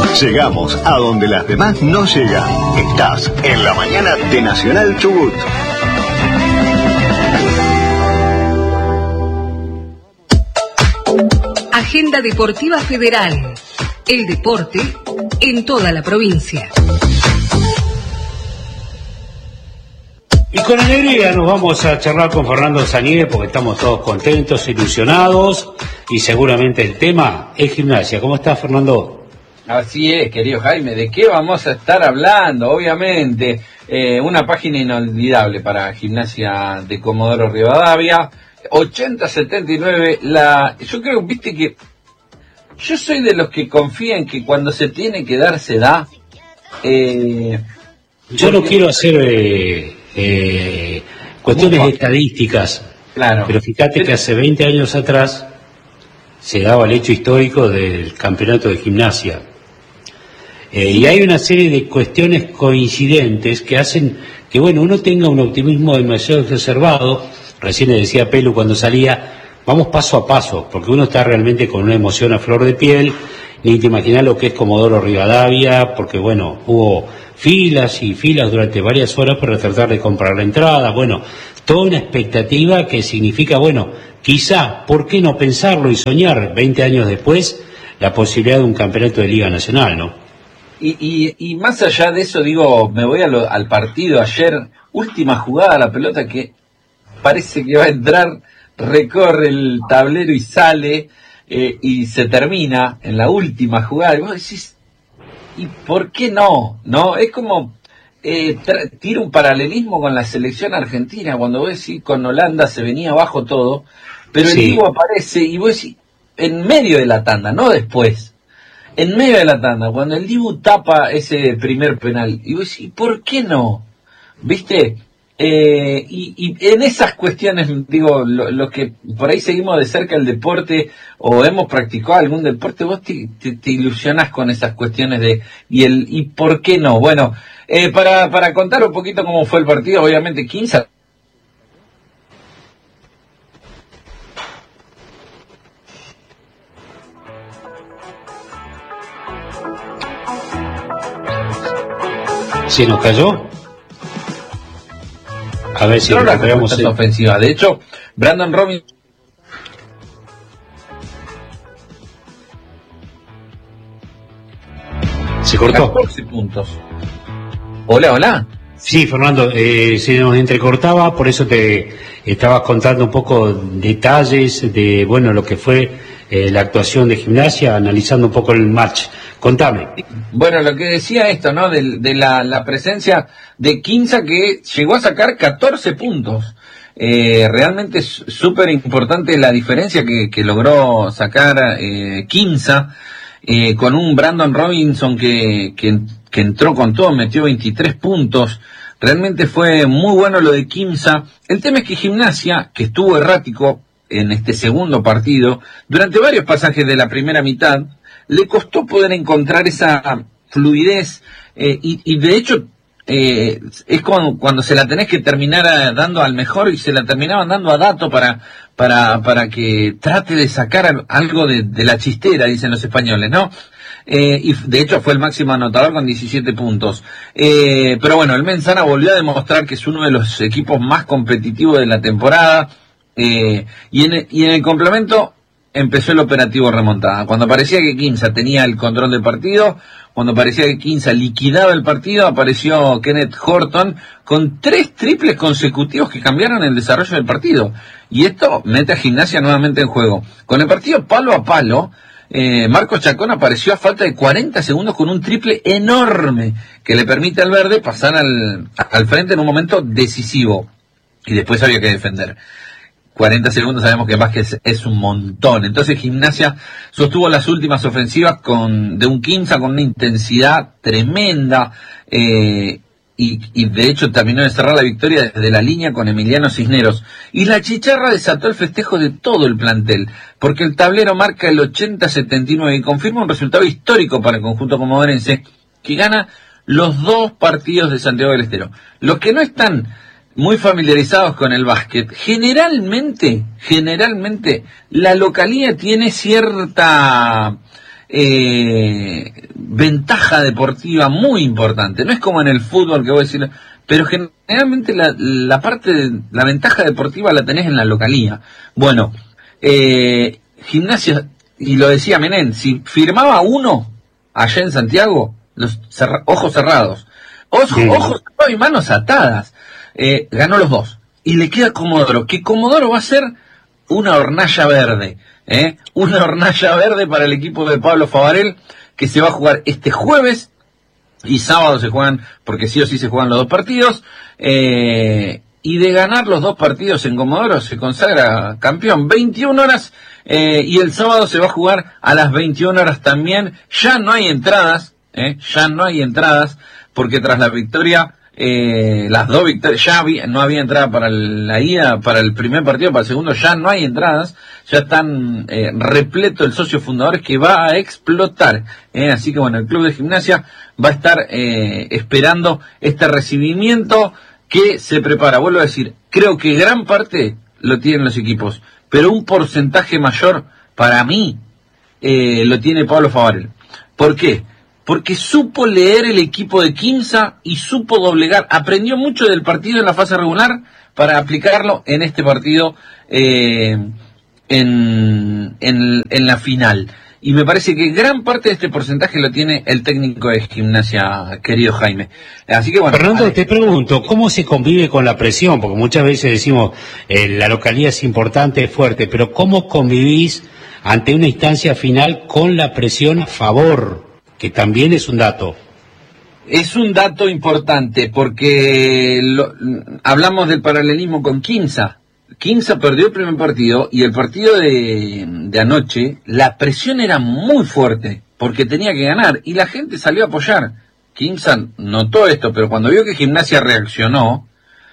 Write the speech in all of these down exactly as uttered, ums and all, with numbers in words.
Llegamos a donde las demás no llegan. Estás en la mañana de Nacional Chubut. Agenda Deportiva Federal. El deporte en toda la provincia. Y con alegría nos vamos a charlar con Fernando Sanier porque estamos todos contentos, ilusionados y seguramente el tema es gimnasia. ¿Cómo estás, Fernando? Así es, querido Jaime. ¿De qué vamos a estar hablando? Obviamente, eh, una página inolvidable para Gimnasia de Comodoro Rivadavia. ochenta setenta y nueve, la, yo creo, viste que yo soy de los que confían que cuando se tiene que dar, se da. Eh, yo no quiero hacer eh, eh, cuestiones Ufa. estadísticas, claro. pero fíjate pero, que hace veinte años atrás se daba el hecho histórico del campeonato de gimnasia. Eh, y hay una serie de cuestiones coincidentes que hacen que, bueno, uno tenga un optimismo demasiado exacerbado. Recién le decía a Pelu cuando salía, vamos paso a paso, porque uno está realmente con una emoción a flor de piel, ni te imaginas lo que es Comodoro Rivadavia, porque bueno, hubo filas y filas durante varias horas para tratar de comprar la entrada, bueno, toda una expectativa que significa, bueno, quizá, ¿por qué no pensarlo y soñar veinte años después la posibilidad de un campeonato de Liga Nacional, no? Y, y, y más allá de eso, digo, me voy a lo, al partido ayer, última jugada, la pelota que parece que va a entrar, recorre el tablero y sale, eh, y se termina en la última jugada. Y vos decís, ¿y por qué no? ¿No? Es como, eh, tira un paralelismo con la selección argentina, cuando vos decís, con Holanda se venía abajo todo, pero el Sí. Dibu aparece y vos decís, en medio de la tanda, no después. En medio de la tanda, cuando el Dibu tapa ese primer penal, y vos decís, ¿por qué no? ¿Viste? Eh, y, y en esas cuestiones, digo, los lo que por ahí seguimos de cerca el deporte o hemos practicado algún deporte, vos te, te, te ilusionás con esas cuestiones de, y el, y por qué no. Bueno, eh, para, para contar un poquito cómo fue el partido, obviamente quince. ¿Se nos cayó? A ver si No la recuperamos el... ofensiva. De hecho, Brandon Robinson ¿Se cortó? catorce puntos. Hola, hola. Sí, Fernando, eh, se nos entrecortaba, por eso te estabas contando un poco detalles de, bueno, lo que fue eh, la actuación de Gimnasia, analizando un poco el match. Contame. Bueno, lo que decía esto, ¿no? De, de la, la presencia de Quinza, que llegó a sacar catorce puntos. Eh, realmente es súper importante la diferencia que, que logró sacar eh, Quinza, eh, con un Brandon Robinson que, que, que entró con todo, metió veintitrés puntos. Realmente fue muy bueno lo de Quinza. El tema es que Gimnasia, que estuvo errático en este segundo partido, durante varios pasajes de la primera mitad, le costó poder encontrar esa fluidez, eh, y, y de hecho eh, es como cuando se la tenés que terminar a, dando al mejor, y se la terminaban dando a Dato para para para que trate de sacar algo de, de la chistera, dicen los españoles, ¿no? Eh, y de hecho fue el máximo anotador con diecisiete puntos. Eh, pero bueno, el Mensana volvió a demostrar que es uno de los equipos más competitivos de la temporada, eh, y, en, y en el complemento empezó el operativo remontada. Cuando parecía que Quinza tenía el control del partido, cuando parecía que Quinza liquidaba el partido, apareció Kenneth Horton con tres triples consecutivos que cambiaron el desarrollo del partido. Y esto mete a Gimnasia nuevamente en juego. Con el partido palo a palo, eh, Marcos Chacón apareció a falta de cuarenta segundos con un triple enorme que le permite al verde pasar al, al frente en un momento decisivo. Y después había que defender. cuarenta segundos sabemos que Vázquez es un montón. Entonces Gimnasia sostuvo las últimas ofensivas con de un Quinza con una intensidad tremenda, eh, y, y de hecho terminó de cerrar la victoria desde la línea con Emiliano Cisneros. Y la chicharra desató el festejo de todo el plantel, porque el tablero marca el ochenta setenta y nueve y confirma un resultado histórico para el conjunto comodorense, que gana los dos partidos de Santiago del Estero. Los que no están muy familiarizados con el básquet, generalmente, generalmente, la localía tiene cierta eh, ventaja deportiva muy importante. No es como en el fútbol que voy a decir, pero generalmente la, la parte, de, la ventaja deportiva la tenés en la localía. Bueno, eh, Gimnasia, y lo decía Menem, si firmaba uno allá en Santiago, los cerra, ojos cerrados, ojos, sí. ojos cerrados y manos atadas, eh, ganó los dos. Y le queda Comodoro, que Comodoro va a ser una hornalla verde, ¿eh? Una hornalla verde para el equipo de Pablo Favarel, que se va a jugar este jueves, y sábado se juegan, porque sí o sí se juegan los dos partidos, eh, y de ganar los dos partidos en Comodoro se consagra campeón. veintiuna horas, eh, y el sábado se va a jugar a las veintiuna horas también. Ya no hay entradas, eh, ya no hay entradas, porque tras la victoria, eh, las dos victorias, ya había, no había entrada para la ida, para el primer partido, para el segundo, ya no hay entradas, ya están eh, repleto el socio fundador que va a explotar, eh, así que bueno, el Club de Gimnasia va a estar eh, esperando este recibimiento que se prepara. Vuelvo a decir, creo que gran parte lo tienen los equipos, pero un porcentaje mayor, para mí, eh, lo tiene Pablo Favarel. ¿Por qué? Porque supo leer el equipo de Quimsa y supo doblegar, aprendió mucho del partido en la fase regular para aplicarlo en este partido eh, en, en, en la final. Y me parece que gran parte de este porcentaje lo tiene el técnico de Gimnasia, querido Jaime. Así que bueno. Fernando, a... te pregunto, ¿cómo se convive con la presión? Porque muchas veces decimos, eh, la localidad es importante, es fuerte, pero ¿cómo convivís ante una instancia final con la presión a favor? Que también es un dato. Es un dato importante, porque lo, hablamos del paralelismo con Quimsa. Quimsa perdió el primer partido, y el partido de, de anoche, la presión era muy fuerte, porque tenía que ganar, y la gente salió a apoyar. Quimsa notó esto, pero cuando vio que Gimnasia reaccionó,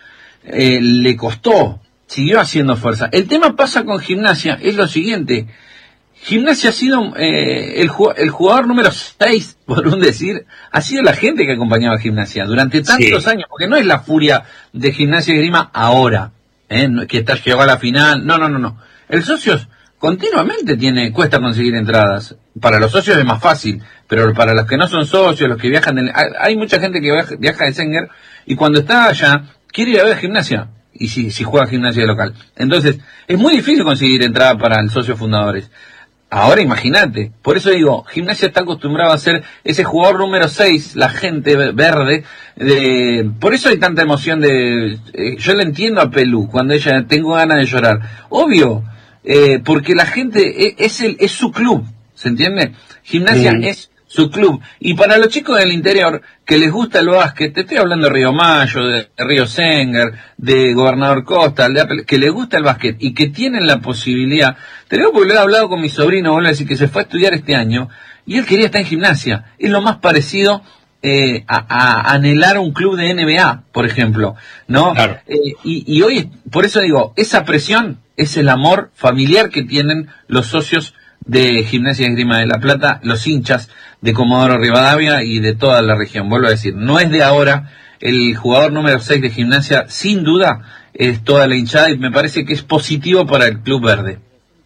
eh, le costó, siguió haciendo fuerza. El tema pasa con Gimnasia, es lo siguiente: Gimnasia ha sido eh, el, el jugador número seis, por un decir, ha sido la gente que acompañaba a Gimnasia durante tantos sí. años, porque no es la furia de Gimnasia y Esgrima ahora, ¿eh? que está llegó a la final, no, no, no, no. El socios continuamente tiene, cuesta conseguir entradas. Para los socios es más fácil, pero para los que no son socios, los que viajan, de, hay, hay mucha gente que viaja, viaja de Senger y cuando está allá quiere ir a ver Gimnasia, y si, si juega Gimnasia de local. Entonces, es muy difícil conseguir entrada para el socios fundadores. Ahora imagínate, por eso digo, Gimnasia está acostumbrado a ser ese jugador número seis, la gente verde, de, por eso hay tanta emoción de, eh, yo le entiendo a Pelú cuando ella, tengo ganas de llorar, obvio, eh, porque la gente, es, es, el, es su club, ¿se entiende? Gimnasia mm. es su club, y para los chicos del interior que les gusta el básquet, te estoy hablando de Río Mayo, de Río Senger, de Gobernador Costa, de, que les gusta el básquet y que tienen la posibilidad, te digo porque lo he hablado con mi sobrino, vuelvo a decir que se fue a estudiar este año y él quería estar en Gimnasia, es lo más parecido eh, a, a anhelar un club de N B A, por ejemplo, ¿no? Claro. Eh, y, y hoy, por eso digo, esa presión es el amor familiar que tienen los socios de Gimnasia y Esgrima de La Plata, los hinchas de Comodoro Rivadavia y de toda la región. Vuelvo a decir, no es de ahora, el jugador número seis de Gimnasia, sin duda, es toda la hinchada y me parece que es positivo para el Club Verde.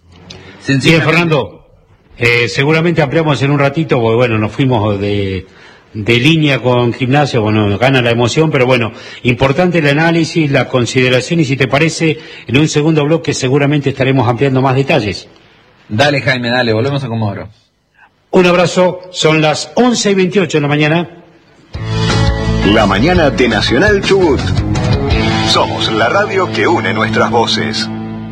Bien, Fernando, eh, seguramente ampliamos en un ratito, porque bueno, nos fuimos de, de línea con Gimnasia, bueno, nos gana la emoción, pero bueno, importante el análisis, la consideración, y si te parece, en un segundo bloque seguramente estaremos ampliando más detalles. Dale, Jaime, dale, volvemos a Comodoro. Un abrazo, son las once y veintiocho de la mañana. La mañana de Nacional Chubut. Somos la radio que une nuestras voces.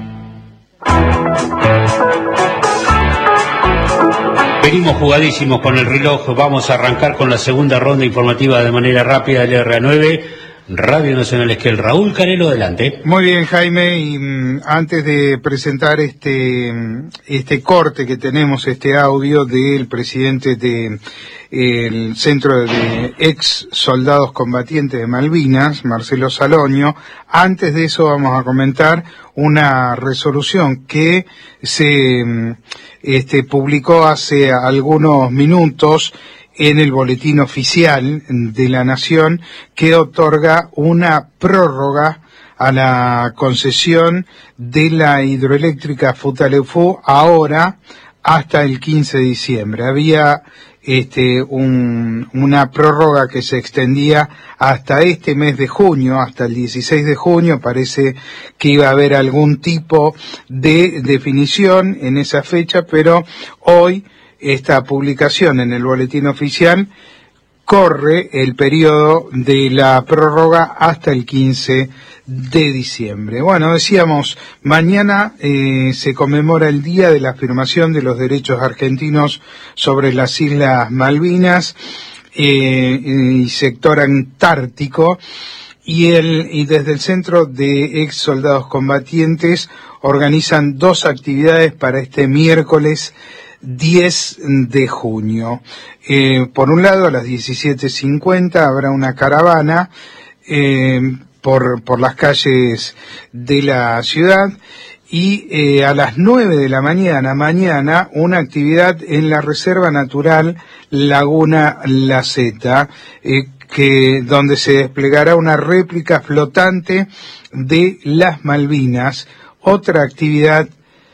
Venimos jugadísimos con el reloj, vamos a arrancar con la segunda ronda informativa de manera rápida del R A nueve. Radio Nacional Esquel. Raúl Carelo, adelante. Muy bien, Jaime, y mm, antes de presentar este este corte que tenemos, este audio del presidente de el Centro de Ex Soldados Combatientes de Malvinas, Marcelo Saloño, antes de eso vamos a comentar una resolución que se este publicó hace algunos minutos en el boletín oficial de la Nación, que otorga una prórroga a la concesión de la hidroeléctrica Futaleufú ahora hasta el quince de diciembre. Había este un, una prórroga que se extendía hasta este mes de junio, hasta el dieciséis de junio. Parece que iba a haber algún tipo de definición en esa fecha, pero hoy esta publicación en el boletín oficial corre el periodo de la prórroga hasta el quince de diciembre. Bueno, decíamos, mañana eh, se conmemora el Día de la Afirmación de los Derechos Argentinos sobre las Islas Malvinas eh, y sector antártico, y, el, y desde el Centro de Ex Soldados Combatientes organizan dos actividades para este miércoles diez de junio. Eh, por un lado, a las diecisiete cincuenta habrá una caravana eh, por, por las calles de la ciudad, y eh, a las nueve de la mañana, mañana, una actividad en la Reserva Natural Laguna La Zeta, eh, que, donde se desplegará una réplica flotante de las Malvinas, otra actividad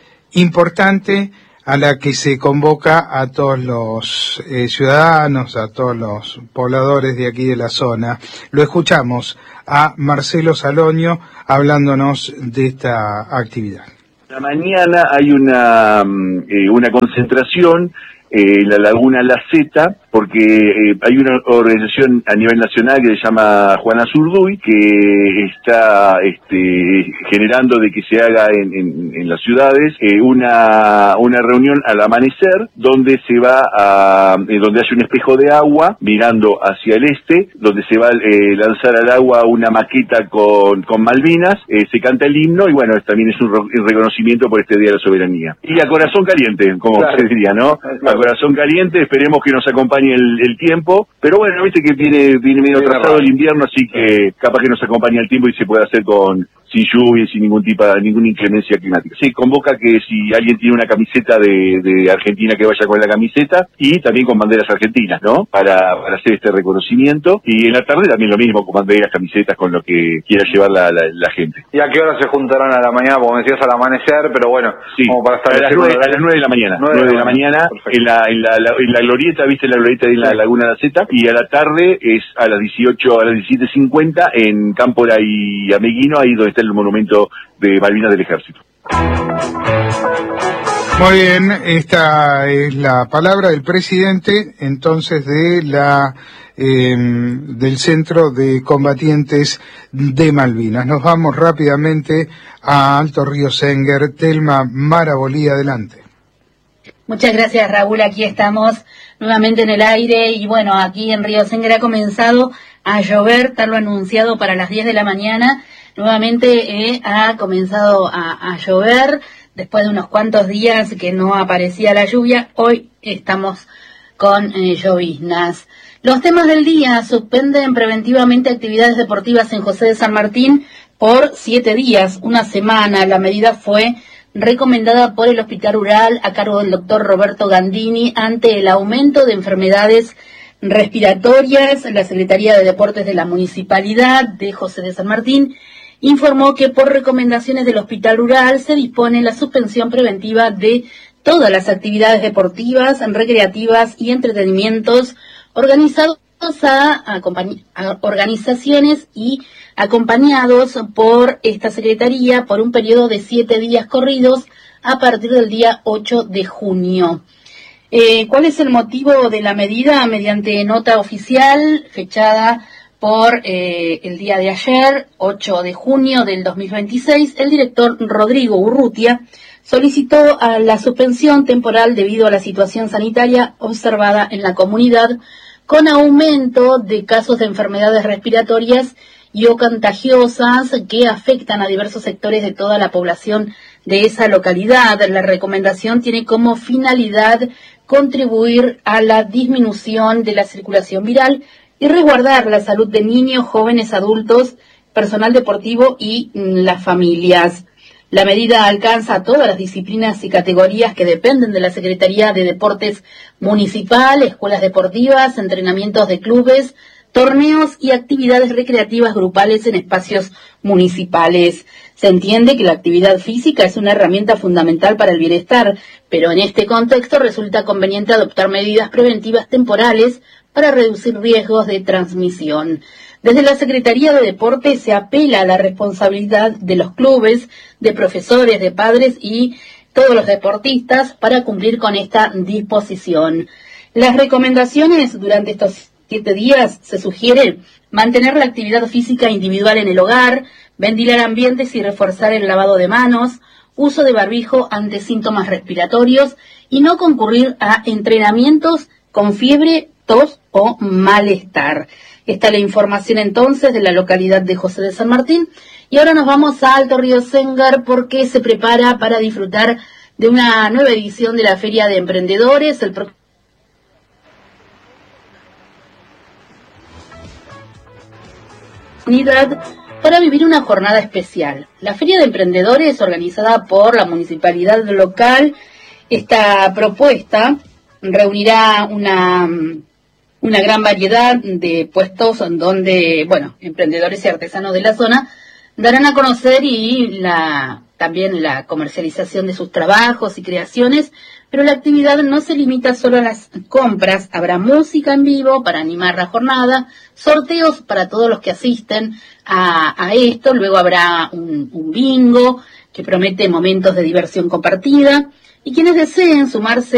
importante a la que se convoca a todos los eh, ciudadanos, a todos los pobladores de aquí de la zona. Lo escuchamos a Marcelo Saloño hablándonos de esta actividad. La mañana hay una, eh, una concentración eh, en la Laguna La Zeta, porque eh, hay una organización a nivel nacional que se llama Juana Zurduy, que está este, generando de que se haga en, en, en las ciudades eh, una una reunión al amanecer, donde se va a, eh, donde hay un espejo de agua mirando hacia el este, donde se va a eh, lanzar al agua una maqueta con, con Malvinas, eh, se canta el himno, y bueno, también es un, un reconocimiento por este Día de la Soberanía. Y a corazón caliente, como claro, se diría, ¿no? Claro. A corazón caliente, esperemos que nos acompañe El, el tiempo, pero bueno, viste que viene viene medio atrasado el invierno, así que capaz que nos acompaña el tiempo y se puede hacer con sin lluvia y sin ningún tipo, ninguna inclemencia climática. Sí, convoca que si alguien tiene una camiseta de, de Argentina, que vaya con la camiseta, y también con banderas argentinas, ¿no? Para, para hacer este reconocimiento. Y en la tarde también lo mismo, con banderas, camisetas, con lo que quiera llevar la, la, la gente. ¿Y a qué hora se juntarán a la mañana? Como decías, al amanecer, pero bueno, sí, como para estar a las nueve, a las nueve de la mañana. nueve de la mañana, en la, en la, la, en la glorieta, viste la glorieta de la sí. Laguna de la Zeta, y a la tarde es a las dieciocho, a las diecisiete cincuenta en Cámpora y Ameguino, ahí donde está el monumento de Malvinas del Ejército. Muy bien, esta es la palabra del presidente, entonces, de la eh, del Centro de Combatientes de Malvinas. Nos vamos rápidamente a Alto Río Senguer. Telma Marabolí, adelante. Muchas gracias, Raúl. Aquí estamos nuevamente en el aire, y bueno, aquí en Río Senguer ha comenzado a llover, tal lo anunciado para las diez de la mañana. Nuevamente eh, ha comenzado a, a llover después de unos cuantos días que no aparecía la lluvia. Hoy estamos con eh, lloviznas. Los temas del día: suspenden preventivamente actividades deportivas en José de San Martín por siete días, una semana. La medida fue recomendada por el Hospital Rural a cargo del doctor Roberto Gandini ante el aumento de enfermedades respiratorias. La Secretaría de Deportes de la Municipalidad de José de San Martín informó que por recomendaciones del Hospital Rural se dispone la suspensión preventiva de todas las actividades deportivas, recreativas y entretenimientos organizados a, a, a organizaciones y acompañados por esta Secretaría por un periodo de siete días corridos a partir del día ocho de junio. Eh, ¿Cuál es el motivo de la medida? Mediante nota oficial fechada por eh, el día de ayer, ocho de junio del dos mil veintiséis, el director Rodrigo Urrutia solicitó a la suspensión temporal debido a la situación sanitaria observada en la comunidad, con aumento de casos de enfermedades respiratorias y o contagiosas que afectan a diversos sectores de toda la población de esa localidad. La recomendación tiene como finalidad contribuir a la disminución de la circulación viral y resguardar la salud de niños, jóvenes, adultos, personal deportivo y mm, las familias. La medida alcanza a todas las disciplinas y categorías que dependen de la Secretaría de Deportes Municipal, escuelas deportivas, entrenamientos de clubes, torneos y actividades recreativas grupales en espacios municipales. Se entiende que la actividad física es una herramienta fundamental para el bienestar, pero en este contexto resulta conveniente adoptar medidas preventivas temporales para reducir riesgos de transmisión. Desde la Secretaría de Deporte se apela a la responsabilidad de los clubes, de profesores, de padres y todos los deportistas para cumplir con esta disposición. Las recomendaciones durante estos siete días se sugiere mantener la actividad física individual en el hogar, ventilar ambientes y reforzar el lavado de manos, uso de barbijo ante síntomas respiratorios y no concurrir a entrenamientos con fiebre, tos o malestar. Esta es la información entonces de la localidad de José de San Martín. Y ahora nos vamos a Alto Río Sengar porque se prepara para disfrutar de una nueva edición de la Feria de Emprendedores. El próximo para vivir una jornada especial. La Feria de Emprendedores, organizada por la municipalidad local, esta propuesta reunirá una, una gran variedad de puestos donde, bueno, emprendedores y artesanos de la zona darán a conocer y la también la comercialización de sus trabajos y creaciones, pero la actividad no se limita solo a las compras, habrá música en vivo para animar la jornada, sorteos para todos los que asisten a, a esto, luego habrá un, un bingo que promete momentos de diversión compartida, y quienes deseen sumarse